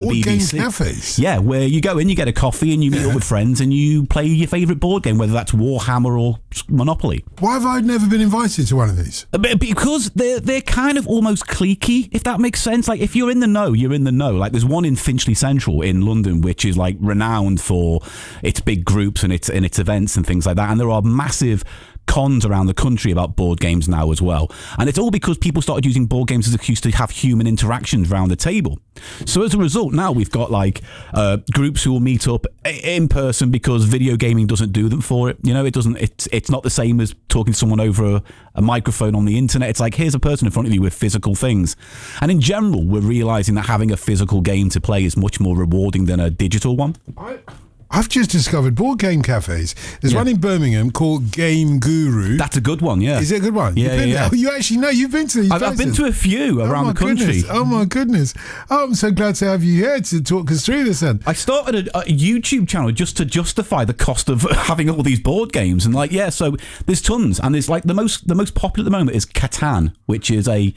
BBC. Game cafes? Yeah, where you go in, you get a coffee and you meet up with friends and you play your favourite board game, whether that's Warhammer or Monopoly. Why have I never been invited to one of these? Because they're kind of almost cliquey, if that makes sense. Like, if you're in the know, you're in the know. Like, there's one in Finchley Central in London, which is like renowned for its big groups and its events and things like that. And there are massive cons around the country about board games now as well. And it's all because people started using board games as an excuse to have human interactions around the table. So as a result, now we've got like groups who will meet up in person because video gaming doesn't do them for it. You know, it's not the same as talking to someone over a microphone on the internet. It's like, here's a person in front of you with physical things. And in general, we're realizing that having a physical game to play is much more rewarding than a digital one. I've just discovered board game cafes. There's one in Birmingham called Game Guru. That's a good one, yeah. Is it a good one? Yeah. Oh, you actually know, you've been to these places. I've been to a few around the country. Goodness. Oh my goodness. Oh, I'm so glad to have you here to talk us through this then. I started a YouTube channel just to justify the cost of having all these board games. And so there's tons. And there's like the most popular at the moment is Catan, which is a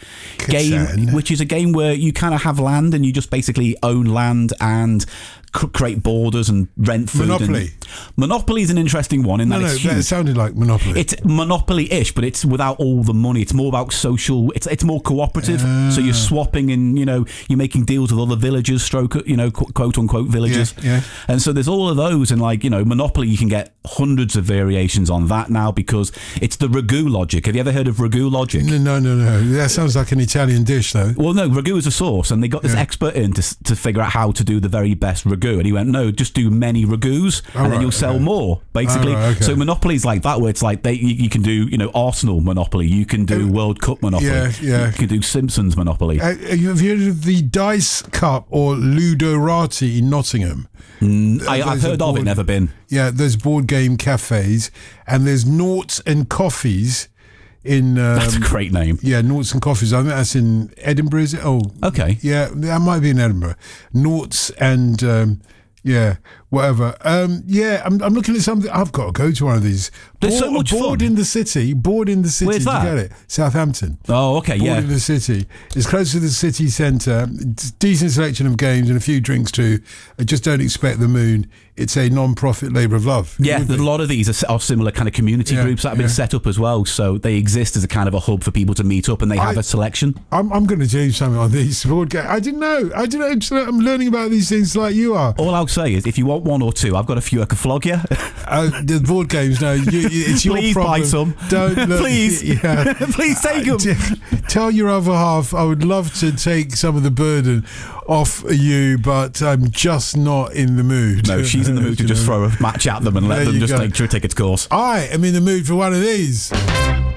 game where you kind of have land and you just basically own land and create borders and rent food. Monopoly is an interesting one in that it's huge. That sounded like Monopoly. It's Monopoly-ish, but it's without all the money. It's more about social. It's more cooperative. So you're swapping and you're making deals with other villagers, quote unquote villagers. Yeah. And so there's all of those, and Monopoly, you can get hundreds of variations on that now because it's the ragu logic. Have you ever heard of ragu logic? No. That sounds like an Italian dish, though. Well, no, ragu is a sauce, and they got this expert in to figure out how to do the very best ragu. And he went, no, just do many ragus, and then you'll sell more, basically. So Monopoly's like that, where it's like you can do, Arsenal Monopoly, you can do World Cup Monopoly, you can do Simpsons Monopoly. Have you heard of the Dice Cup or Ludorati in Nottingham? I've heard of it, never been. Yeah, there's board game cafes, and there's Noughts and Coffees. That's a great name. Yeah, Noughts and Coffees. I think that's in Edinburgh, is it? Oh, okay. Yeah, that might be in Edinburgh. Noughts and whatever. I'm looking at something. I've got to go to one of these. There's so much Board fun. in the City. Where's that? Did you get it? Southampton. Oh, okay, Board in the City. It's close to the city centre. Decent selection of games and a few drinks too. I just don't expect the moon. It's a non-profit labour of love. Yeah, a lot of these are similar kind of community groups that have been set up as well. So they exist as a kind of a hub for people to meet up, and they have a selection. I'm going to do something on these board games. I didn't know. I'm learning about these things like you are. All I'll say is, if you want one or two, I've got a few I could flog you. The board games, no. It's your Please problem. Buy some. Don't look, Please. Yeah. Please take them. Tell your other half I would love to take some of the burden off you, but I'm just not in the mood. No, she's in the mood to just throw a match at them and let them just take its course. I am in the mood for one of these.